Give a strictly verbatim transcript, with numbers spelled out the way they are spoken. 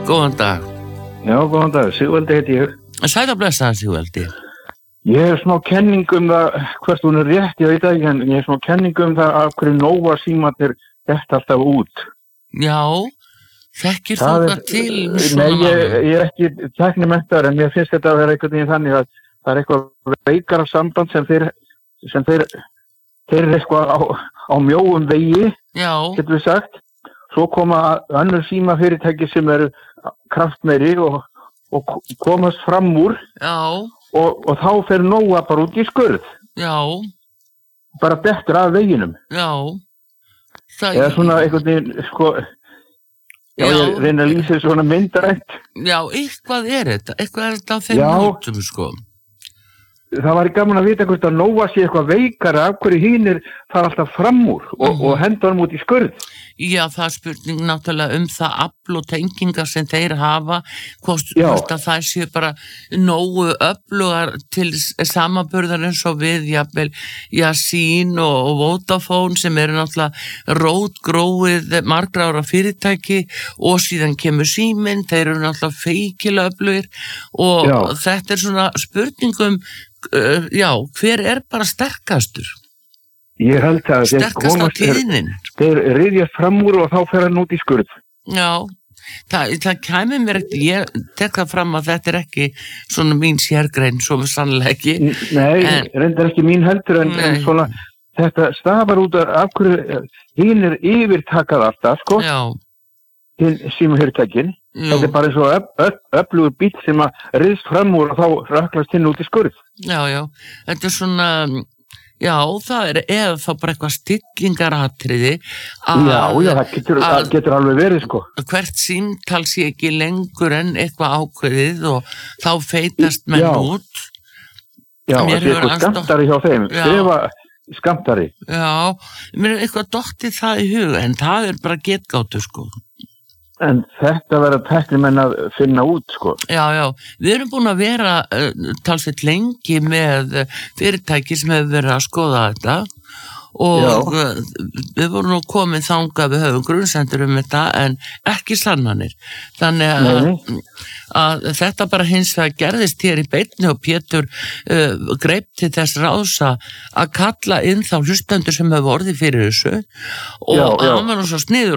Góðan dag. Já, góðan dag. Sigvaldi heiti ég. Sæll og blessaður, Sigvaldi. Ég er smá kenning um það, hvert hún er rétt, ég veit ekki, en ég er smá kenning um það af hverju Nóa símarnir þetta alltaf út. Já, þekkir þú það til svona Nei, ég, málum? ég er ekki tæknimenntaður, en mér finnst þetta að vera einhvern veginn þannig að það er eitthvað veikara samband sem þeir, sem þeir, þeir eru eitthvað á, á mjóum vegi, Já, getur við sagt. Svo koma önnur símafyrirtæki sem eru kraftmeiri og, og komast fram úr já, og, og þá fer Nóa bara út í skurð, já, bara dettur af veginum. já. Það, Eða svona einhvern veginn, sko, já, Já. ég reyna að lýsa svona myndarætt. já, eitthvað er þetta, eitthvað er þetta á þeim Já. nótum, sko. Það var gaman að vita hvort að Nóa sé eitthvað veikara, af hverju hinir fara alltaf fram úr og, Mhm. og henda honum út í skurð. Já, það er spurning náttúrulega um það afl og tengingar sem þeir hafa, hvort, Já. hvort að það séu bara nógu öflugar til samanburðar eins og við, jafnvel, Jasín og, og Vodafone sem eru náttúrulega rótgróið margra ára fyrirtæki og síðan kemur Síminn, þeir eru náttúrulega feikilega öflugir og Já. þetta er svona spurningum, uh, já, hver er bara sterkastur? Ég held að þeir Sterkasta komast, þeir, tíðnin? þeir riðjast fram úr og þá fer hann út í skurð. Já, það, það kæmi mér ekki, ég tek það fram að þetta er ekki svona mín sérgrein, svo með sannlega ekki. Nei, En- reyndar ekki mín heldur, en, en Nei. svona, þetta stafar út af af hverju hinir yfirtakað alltaf, sko, Já, hinn símafyrirtækin. Þetta jú, er bara eins og öf, öf, öflugur bíll sem að riðst fram úr og þá röklast hinn út í skurð. já, já, þetta er svona, já, það er eða þá bara eitthvað stillingaratriði að Já, já, það getur, að- það getur alveg verið, sko. hvert símtal sé ekki lengur en eitthvað ákveðið og þá feitast menn Já. út. Já, Mér það er hefur eitthvað aðstoð- skamtari hjá þeim. Já. Skrifa skamtari. Já, mér er eitthvað dottið það í huga, en það er bara getgátu, sko. En þetta verða tæknimenn að finna út, sko. Já, já, við erum búin að vera uh, talsveit lengi með uh, fyrirtæki sem hefur verið að skoða þetta og uh, við vorum nú komið þangað, við höfum grunnsendur um þetta en ekki sannanir. Þannig að, Nei. að þetta bara hins vegar gerðist hér í beinni og Pétur uh, greip til þess ráðsa að kalla inn þá hlustendur sem hefur orðið fyrir þessu og Já, já. hann var nú svo sniður